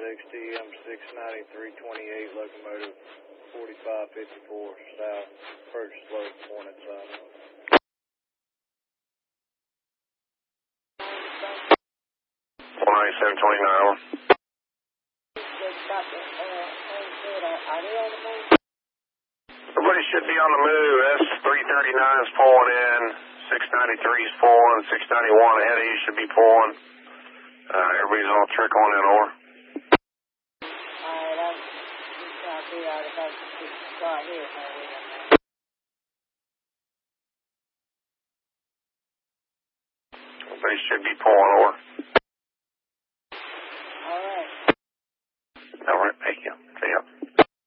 XTM 69328, locomotive 4554 south, purchase load pointed sign. 19729. Everybody should be on the move. S339 is pulling in. 693 is pulling. 691 ahead of you should be pulling. Everybody's all trickling in, over. Everybody should be pulling, over.